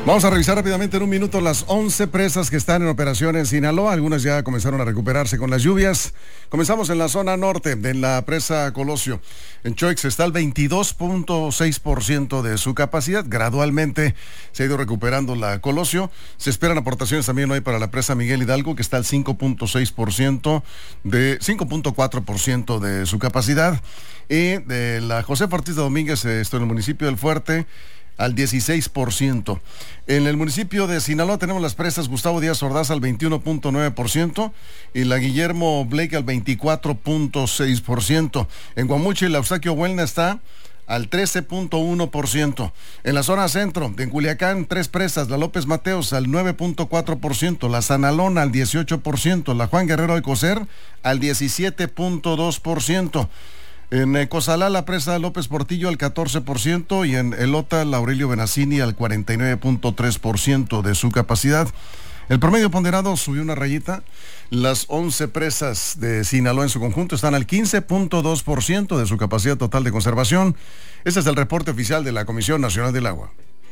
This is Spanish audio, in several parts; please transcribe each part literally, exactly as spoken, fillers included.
Vamos a revisar rápidamente en un minuto las once presas que están en operación en Sinaloa. Algunas ya comenzaron a recuperarse con las lluvias. Comenzamos en la zona norte, en la presa Colosio. En Choix está al veintidós punto seis por ciento de su capacidad. Gradualmente se ha ido recuperando la Colosio. Se esperan aportaciones también hoy para la presa Miguel Hidalgo, que está al cinco punto seis por ciento de cinco punto cuatro por ciento de su capacidad. Y de la José Ortiz de Domínguez, esto en el municipio del Fuerte, al dieciséis por ciento. En el municipio de Sinaloa tenemos las presas Gustavo Díaz Ordaz al veintiuno punto nueve por ciento y la Guillermo Blake al veinticuatro punto seis por ciento. En Guamuchi la Eustaquio Huelna está al trece punto uno por ciento. En la zona centro, en Culiacán, tres presas, la López Mateos al nueve punto cuatro por ciento, la Sanalona al dieciocho por ciento, la Juan Guerrero Alcocer al diecisiete punto dos por ciento. En Cozalá, la presa López Portillo al catorce por ciento y en Elota, la Aurelio Benassini al cuarenta y nueve punto tres por ciento de su capacidad. El promedio ponderado subió una rayita. Las once presas de Sinaloa en su conjunto están al quince punto dos por ciento de su capacidad total de conservación. Este es el reporte oficial de la Comisión Nacional del Agua.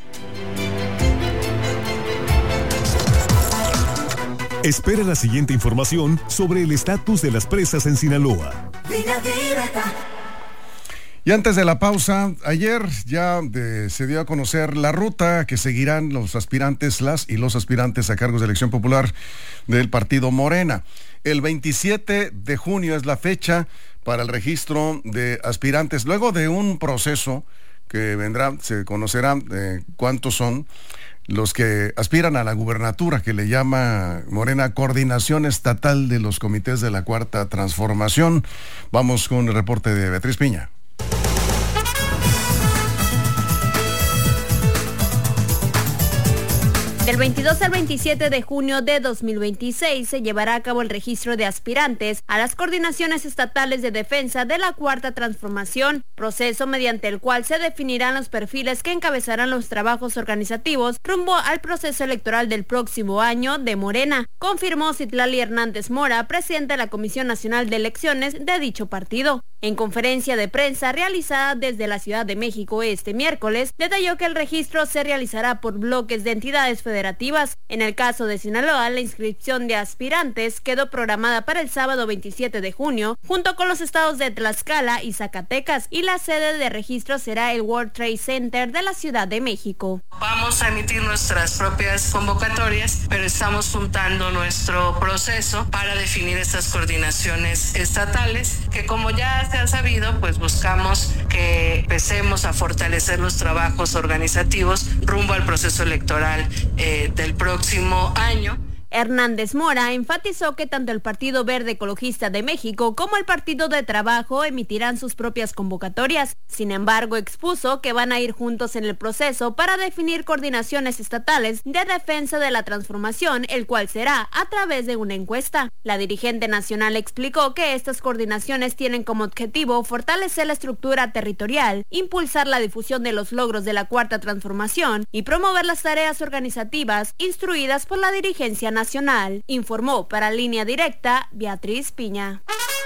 Espera la siguiente información sobre el estatus de las presas en Sinaloa. Y antes de la pausa, ayer ya de, se dio a conocer la ruta que seguirán los aspirantes, las y los aspirantes a cargos de elección popular del partido Morena. El veintisiete de junio es la fecha para el registro de aspirantes. Luego de un proceso que vendrá, se conocerá eh, cuántos son los que aspiran a la gubernatura, que le llama Morena Coordinación Estatal de los Comités de la Cuarta Transformación. Vamos con el reporte de Beatriz Piña. Del veintidós al veintisiete de junio de dos mil veintiséis se llevará a cabo el registro de aspirantes a las coordinaciones estatales de defensa de la Cuarta Transformación, proceso mediante el cual se definirán los perfiles que encabezarán los trabajos organizativos rumbo al proceso electoral del próximo año de Morena, confirmó Citlali Hernández Mora, presidenta de la Comisión Nacional de Elecciones de dicho partido. En conferencia de prensa realizada desde la Ciudad de México este miércoles, detalló que el registro se realizará por bloques de entidades federativas. En el caso de Sinaloa, la inscripción de aspirantes quedó programada para el sábado veintisiete de junio, junto con los estados de Tlaxcala y Zacatecas, y la sede de registro será el World Trade Center de la Ciudad de México. Vamos a emitir nuestras propias convocatorias, pero estamos juntando nuestro proceso para definir estas coordinaciones estatales, que como ya se ha sabido, pues buscamos que empecemos a fortalecer los trabajos organizativos rumbo al proceso electoral eh, del próximo año. Hernández Mora enfatizó que tanto el Partido Verde Ecologista de México como el Partido de Trabajo emitirán sus propias convocatorias. Sin embargo, expuso que van a ir juntos en el proceso para definir coordinaciones estatales de defensa de la transformación, el cual será a través de una encuesta. La dirigente nacional explicó que estas coordinaciones tienen como objetivo fortalecer la estructura territorial, impulsar la difusión de los logros de la Cuarta Transformación y promover las tareas organizativas instruidas por la dirigencia nacional. Nacional, informó para Línea Directa Beatriz Piña.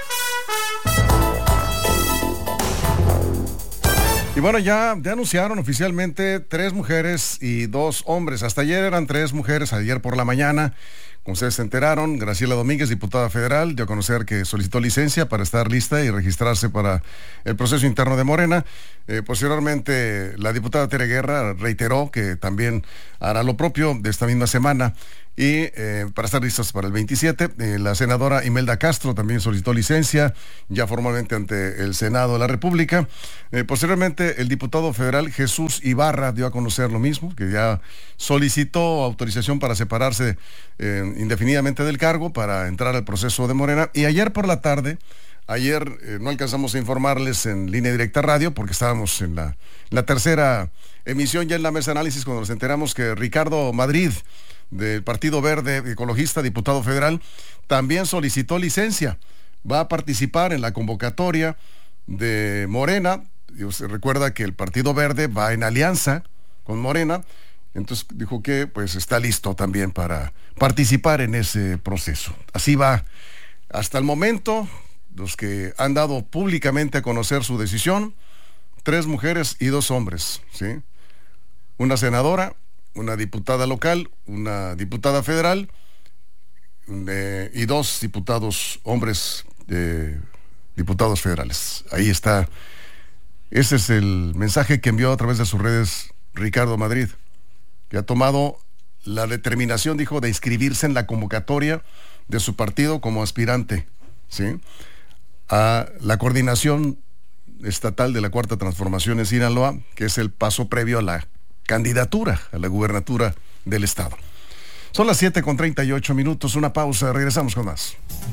Y bueno, ya, ya anunciaron oficialmente tres mujeres y dos hombres. Hasta ayer eran tres mujeres, ayer por la mañana. Como ustedes se enteraron, Graciela Domínguez, diputada federal, dio a conocer que solicitó licencia para estar lista y registrarse para el proceso interno de Morena. Eh, posteriormente, la diputada Tere Guerra reiteró que también hará lo propio de esta misma semana y eh, para estar listos para el veintisiete. Eh, la senadora Imelda Castro también solicitó licencia ya formalmente ante el Senado de la República. Eh, posteriormente, el diputado federal Jesús Ibarra dio a conocer lo mismo, que ya solicitó autorización para separarse eh, indefinidamente del cargo para entrar al proceso de Morena. Y ayer por la tarde, ayer eh, no alcanzamos a informarles en Línea Directa Radio porque estábamos en la, la tercera emisión ya en la mesa de análisis cuando nos enteramos que Ricardo Madrid, del Partido Verde Ecologista, diputado federal, también solicitó licencia. Va a participar en la convocatoria de Morena. Y usted recuerda que el Partido Verde va en alianza con Morena. Entonces dijo que pues está listo también para participar en ese proceso. Así va hasta el momento los que han dado públicamente a conocer su decisión, tres mujeres y dos hombres, ¿sí? Una senadora, una diputada local, una diputada federal eh, y dos diputados hombres, eh, diputados federales. Ahí está. Ese es el mensaje que envió a través de sus redes Ricardo Madrid, que ha tomado la determinación, dijo, de inscribirse en la convocatoria de su partido como aspirante, ¿sí?, a la coordinación estatal de la Cuarta Transformación en Sinaloa, que es el paso previo a la candidatura a la gubernatura del estado. Son las siete con treinta y ocho minutos, una pausa, regresamos con más.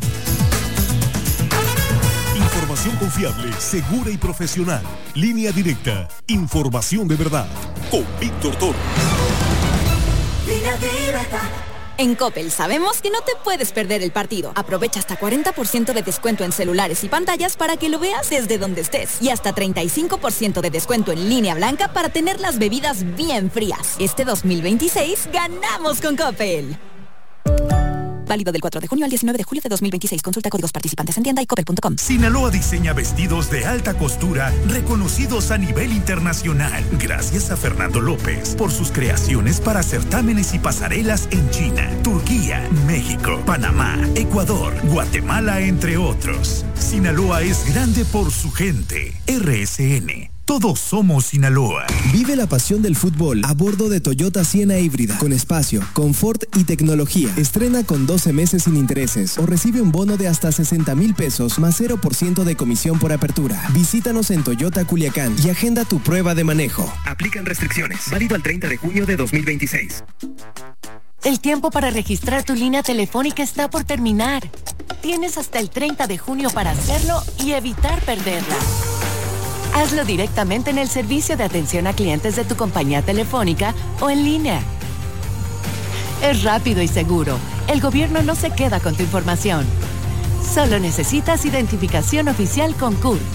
Información confiable, segura y profesional. Línea Directa. Información de verdad. Con Víctor Toro. Línea Directa. En Coppel sabemos que no te puedes perder el partido. Aprovecha hasta cuarenta por ciento de descuento en celulares y pantallas para que lo veas desde donde estés. Y hasta treinta y cinco por ciento de descuento en línea blanca para tener las bebidas bien frías. Este dos mil veintiséis ganamos con Coppel. Válido del cuatro de junio al diecinueve de julio de dos mil veintiséis. Consulta códigos participantes en tienda y coppel punto com. Sinaloa diseña vestidos de alta costura reconocidos a nivel internacional. Gracias a Fernando López por sus creaciones para certámenes y pasarelas en China, Turquía, México, Panamá, Ecuador, Guatemala, entre otros. Sinaloa es grande por su gente. R S N. Todos somos Sinaloa. Vive la pasión del fútbol a bordo de Toyota Siena híbrida, con espacio, confort y tecnología. Estrena con doce meses sin intereses o recibe un bono de hasta sesenta mil pesos más cero por ciento de comisión por apertura. Visítanos en Toyota Culiacán y agenda tu prueba de manejo. Aplican restricciones. Válido al treinta de junio de dos mil veintiséis. El tiempo para registrar tu línea telefónica está por terminar. Tienes hasta el treinta de junio para hacerlo y evitar perderla. Hazlo directamente en el servicio de atención a clientes de tu compañía telefónica o en línea. Es rápido y seguro. El gobierno no se queda con tu información. Solo necesitas identificación oficial con C U R.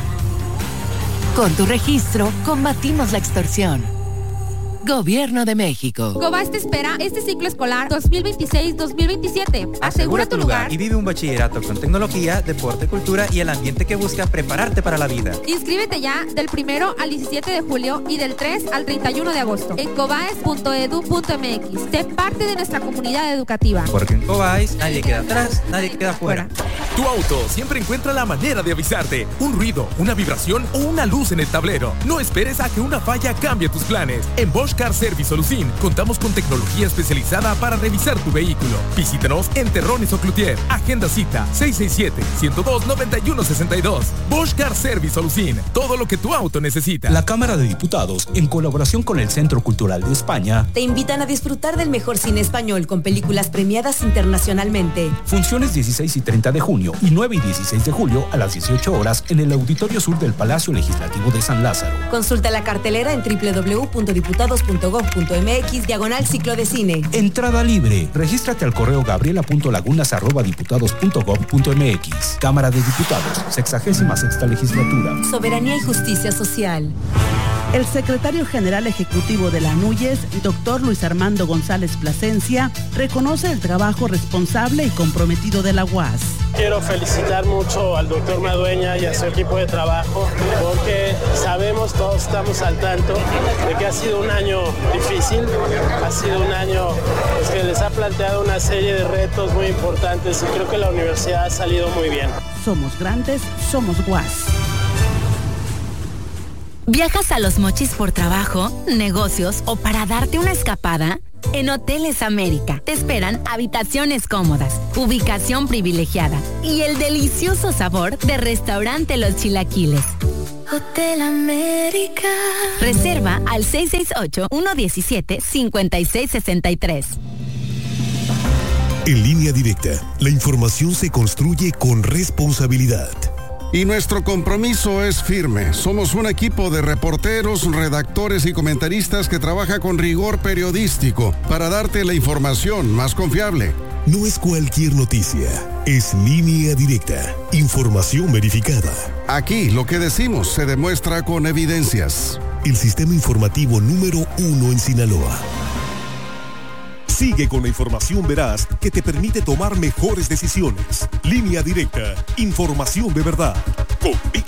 Con tu registro, combatimos la extorsión. Gobierno de México. Cobás te espera este ciclo escolar dos mil veintiséis dos mil veintisiete. Asegura tu lugar y vive un bachillerato con tecnología, deporte, cultura y el ambiente que busca prepararte para la vida. Inscríbete ya del primero al diecisiete de julio y del tres al treinta y uno de agosto en cobaes punto edu punto m x. Sé parte de nuestra comunidad educativa. Porque en Cobaes nadie queda atrás, nadie queda fuera. Tu auto siempre encuentra la manera de avisarte. Un ruido, una vibración o una luz en el tablero. No esperes a que una falla cambie tus planes. En Bosch Car Service Solucin contamos con tecnología especializada para revisar tu vehículo. Visítanos en Terrones o Cloutier. Agenda cita seis seis siete, uno cero dos, nueve uno seis dos. Bosch Car Service Solucin. Todo lo que tu auto necesita. La Cámara de Diputados, en colaboración con el Centro Cultural de España, te invitan a disfrutar del mejor cine español con películas premiadas internacionalmente. Funciones dieciséis y treinta de junio y nueve y dieciséis de julio a las dieciocho horas en el Auditorio Sur del Palacio Legislativo de San Lázaro. Consulta la cartelera en doble u doble u doble u punto diputados punto gov punto m x diagonal ciclo de cine. Entrada libre. Regístrate al correo gabriela punto lagunas arroba diputados punto gov punto m x. Cámara de Diputados, sexagésima sexta legislatura. Soberanía y justicia social. El secretario general ejecutivo de la NUYES, doctor Luis Armando González Plasencia, reconoce el trabajo responsable y comprometido de la U A S. Quiero felicitar mucho al doctor Madueña y a su equipo de trabajo, porque sabemos, todos estamos al tanto de que ha sido un año difícil, ha sido un año pues, que les ha planteado una serie de retos muy importantes y creo que la universidad ha salido muy bien. Somos grandes, somos U A S. ¿Viajas a Los Mochis por trabajo, negocios o para darte una escapada? En Hoteles América te esperan habitaciones cómodas, ubicación privilegiada y el delicioso sabor de restaurante Los Chilaquiles. Hotel América. Reserva al seis seis ocho, uno uno siete, cinco seis seis tres. En Línea Directa, la información se construye con responsabilidad. Y nuestro compromiso es firme. Somos un equipo de reporteros, redactores y comentaristas que trabaja con rigor periodístico para darte la información más confiable. No es cualquier noticia, es Línea Directa, información verificada. Aquí lo que decimos se demuestra con evidencias. El sistema informativo número uno en Sinaloa. Sigue con la información veraz que te permite tomar mejores decisiones. Línea Directa, información de verdad. Con Víctor